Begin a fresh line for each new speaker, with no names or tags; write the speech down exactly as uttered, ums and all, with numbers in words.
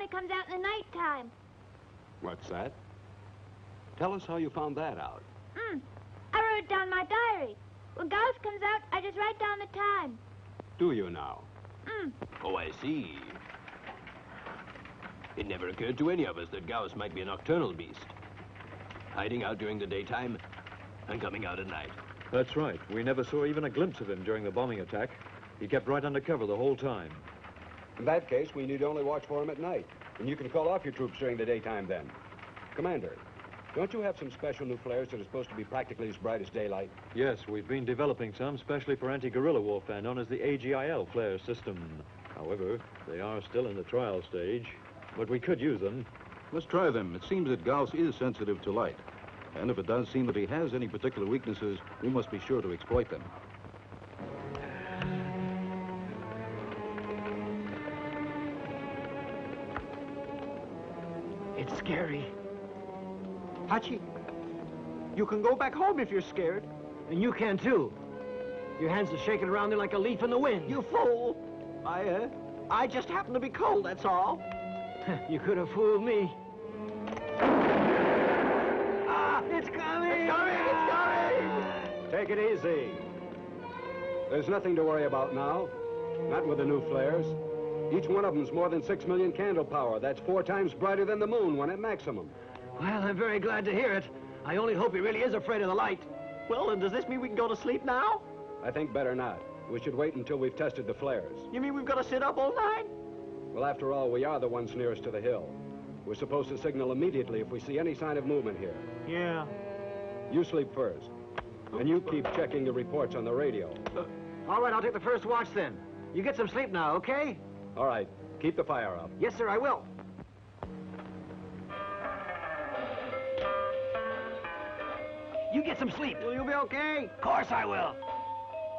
only comes out in the nighttime.
What's that? Tell us how you found that out.
Hmm. I wrote it down in my diary. When Gauss comes out, I just write down the time.
Do you now?
Hmm.
Oh, I see. It never occurred to any of us that Gauss might be a nocturnal beast. Hiding out during the daytime and coming out at night.
That's right. We never saw even a glimpse of him during the bombing attack. He kept right under cover the whole time.
In that case, we need only watch for him at night. And you can call off your troops during the daytime then. Commander, don't you have some special new flares that are supposed to be practically as bright as daylight?
Yes, we've been developing some, especially for anti-guerrilla warfare, known as the A G I L flare system. However, they are still in the trial stage, but we could use them.
Let's try them. It seems that Gauss is sensitive to light. And if it does seem that he has any particular weaknesses, we must be sure to exploit them.
It's scary. Hachi, you can go back home if you're scared. And you can, too. Your hands are shaking around there like a leaf in the wind.
You fool! I, uh, I just happen to be cold, that's all.
You could have fooled me. Ah, it's coming!
It's coming! It's coming!
Take it easy. There's nothing to worry about now. Not with the new flares. Each one of them's more than six million candle power. That's four times brighter than the moon when at maximum.
Well, I'm very glad to hear it. I only hope he really is afraid of the light.
Well, and does this mean we can go to sleep now?
I think better not. We should wait until we've tested the flares.
You mean we've got to sit up all night?
Well, after all, we are the ones nearest to the hill. We're supposed to signal immediately if we see any sign of movement here.
Yeah.
You sleep first. And you keep checking the reports on the radio.
All right, I'll take the first watch then. You get some sleep now, okay?
All right. Keep the fire up.
Yes, sir, I will. You get some sleep.
Will you be okay?
Of course I will.